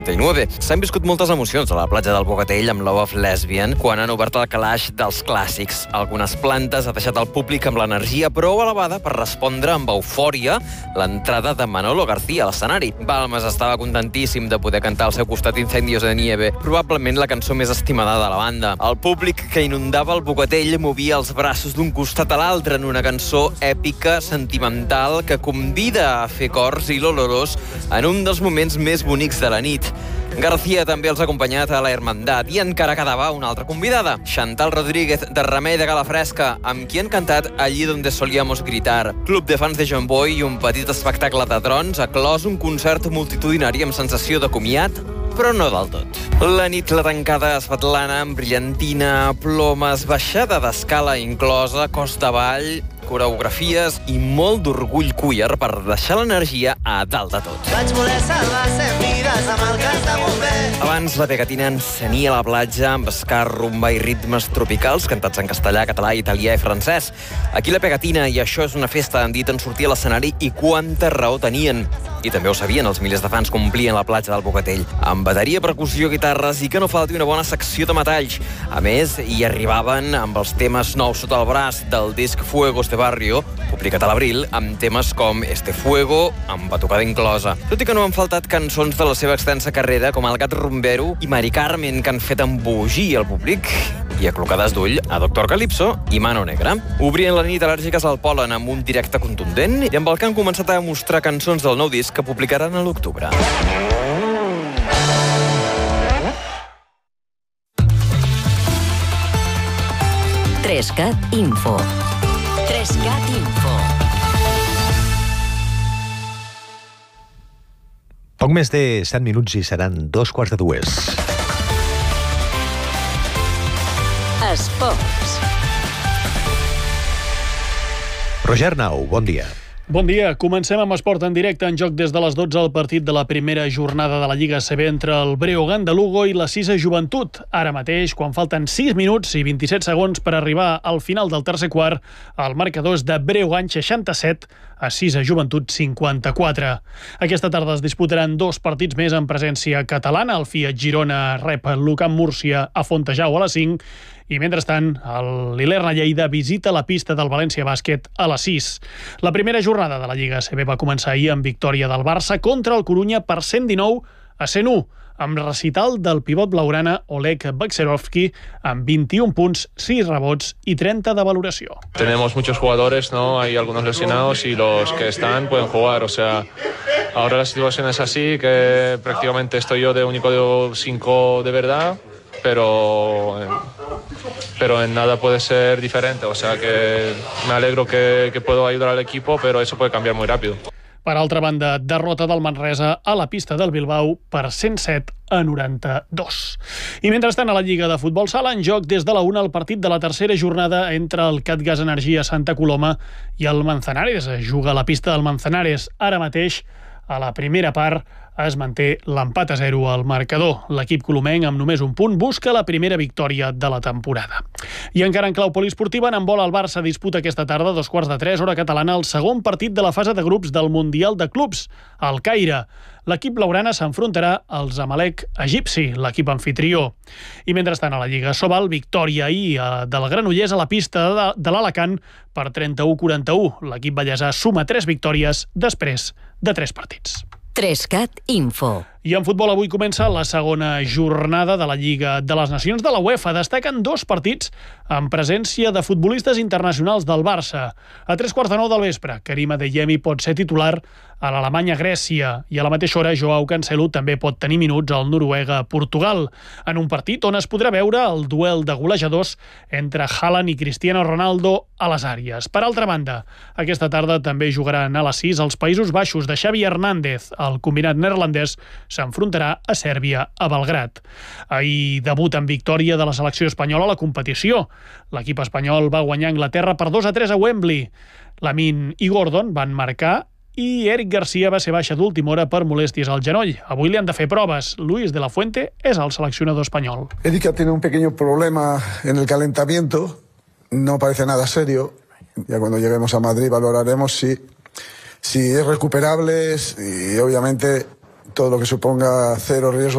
39. S'han viscut moltes emocions a la platja del Bogatell amb Love of Lesbian quan han obert el calaix dels clàssics. Algunes plantes ha deixat el públic amb l'energia prou elevada per respondre amb eufòria l'entrada de Manolo García a l'escenari. Balmes estava contentíssim de poder cantar al seu costat Incendios de Nieve, probablement la cançó més estimada de la banda. El públic que inundava el Bogatell movia els braços d'un costat a l'altre en una cançó èpica, sentimental, que convida a fer cors i l'olorós en un dels moments més bonics de la nit. García també els ha acompanyat a la Hermandat i encara quedava una altra convidada, Chantal Rodríguez, de Remei de Calafresca, amb qui han cantat Allí donde solíamos gritar. Club de fans de John Boy i un petit espectacle de trons ha clos un concert multitudinari amb sensació de comiat, però no del tot. La nit la tancada a Svetlana amb brillantina, plomes, baixada d'escala inclosa, costa avall, coreografies i molt d'orgull queer per deixar l'energia a dalt de tot. Vaig voler salvar 100 vides amb el cas de bomber. Abans la pegatina encenia la platja amb ska, rumba i ritmes tropicals cantats en castellà, català, italià i francès. Aquí la pegatina i això és una festa han dit en sortir a l'escenari i quanta raó tenien. I també ho sabien els milers de fans que omplien la platja del Bogatell. Amb bateria, percussió, guitarres i que no falti una bona secció de metalls. A més, hi arribaven amb els temes nous sota el braç del disc Fuego este Barrio, publicat a l'abril, amb temes com Este Fuego, amb batucada inclosa. Tot i que no han faltat cançons de la seva extensa carrera, com El gat rumbero i Mari Carmen, que han fet embogir el públic, i aclocades d'ull a Doctor Calypso i Mano Negra. Obrien la nit al·lèrgiques al pol·len amb un directe contundent i amb el que han començat a mostrar cançons del nou disc que publicaran a l'octubre. Trescat Info. Trescat Info. Poc més de 7 minuts i seran 2:15. Esports. Roger Nau, bon dia. Bon dia. Comencem amb esport en directe. En joc des de les 12 el partit de la primera jornada de la Lliga ACB entre el Breogán de Lugo i la Sisa Joventut. Ara mateix, quan falten 6 minuts i 27 segons per arribar al final del tercer quart, el marcador és de Breogán 67 a Sisa Joventut 54. Aquesta tarda es disputaran 2 partits més en presència catalana. El Fiat Girona rep l'Ucamp Múrcia a Fontejau a les 5 i, mentrestant, l'Ilerna Lleida visita la pista del València Bàsquet a les 6. La primera jornada de la Lliga ACB va començar ahir amb victòria del Barça contra el Corunya per 119 a 101, amb recital del pivot blaugrana Oleg Bakserovski amb 21 punts, 6 rebots i 30 de valoració. Tenemos muchos jugadores, ¿no? Hay algunos lesionados y los que están pueden jugar. O sea, ahora la situación es así, que prácticamente estoy yo de único de 5 de verdad, pero en nada puede ser diferente. O sea que me alegro que puedo ayudar al equipo, pero eso puede cambiar muy rápido. Per altra banda, derrota del Manresa a la pista del Bilbao per 107 a 92. I mentrestant, a la Lliga de Futbol Sala, en joc des de la 1 el partit de la tercera jornada entre el Catgas Energia Santa Coloma i el Manzanares. Juga a la pista del Manzanares. Ara mateix, a la primera part, es manté l'empat a 0 al marcador. L'equip colomenc, amb només un punt, busca la primera victòria de la temporada. I encara en clau poliesportiva, en handbol, el Barça disputa aquesta tarda, a 2:15, hora catalana, el segon partit de la fase de grups del Mundial de Clubs, al Caire. L'equip blaugrana s'enfrontarà als Zamalek egipci, l'equip anfitrió. I mentrestant, a la Lliga Sobal, victòria ahir del Granollers a la pista de l'Alacant per 31-41. L'equip ballesà suma 3 victòries després de 3 partits. Trescat Info. I en futbol avui comença la segona jornada de la Lliga de les Nacions de la UEFA. Destaquen 2 partits amb presència de futbolistes internacionals del Barça. A 9:15 del vespre, Karim Adeyemi pot ser titular a l'Alemanya-Grècia i a la mateixa hora Joao Cancelo també pot tenir minuts al Noruega-Portugal, en un partit on es podrà veure el duel de golejadors entre Haaland i Cristiano Ronaldo a les àrees. Per altra banda, aquesta tarda també jugaran a les 6 als Països Baixos de Xavi Hernández. El combinat neerlandès s'enfrontarà a Sèrbia a Belgrad. Ahir debut en victòria de la selecció espanyola a la competició. L'equip espanyol va guanyar Anglaterra per 2-3 a Wembley. Lamine i Gordon van marcar i Eric Garcia va ser baixa d'última hora per molèsties al genoll. Avui li han de fer proves. Luis de la Fuente és el seleccionador espanyol. Eric ha tenido un pequeño problema en el calentamiento. No parece nada serio. Ya cuando lleguemos a Madrid valoraremos si es recuperable y obviamente todo lo que suponga cero riesgo